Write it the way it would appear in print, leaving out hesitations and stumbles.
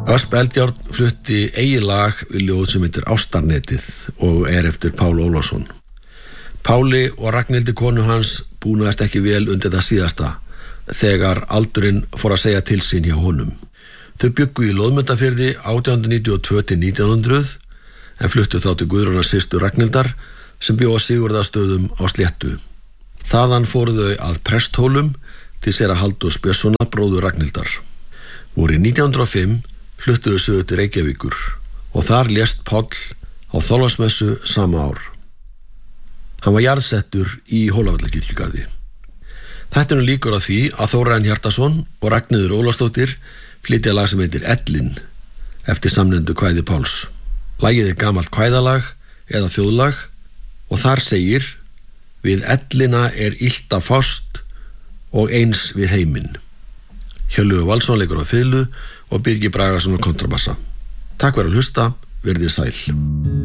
Ösp Eldjárn flutti eigið lag við ljóð sem heitir Ástarnetið og eftir Pál Ólafsson. Páli og Ragnhildi konu hans búnaðist ekki vel undir þetta síðasta þegar aldurinn fór að segja til sín hjá honum. Þau bjuggu í Loðmundarfirði 1892 til 1900 en fluttu þá til Guðrúnar systur Ragnhildar sem bjó á Sigurðarstöðum á Sléttu. Þaðan fóru þau að Presthólum til séra Halldórs Björnssonar bróður Ragnhildar. Vorið 1905 fluttuðu sögur til Reykjavíkur og þar lést Páll á Þorláksmessu sama ár. Hann var jarðsettur í Hólavallakirkjugarði. Þetta líkur á því að Þórarinn Hjartarson og Ragnheiður Ólafsdóttir flytja lag sem heitir Ellin eftir samnefndu kvæði Páls. Lagið gamalt kvæðalag eða þjóðlag og þar segir: Við ellina illt að fást og eins við heiminn. Hjörleifur Valsson leikur á fiðlu og Birgir Bragason á kontrabassa. Takk fyrir að hlusta, verið sæl.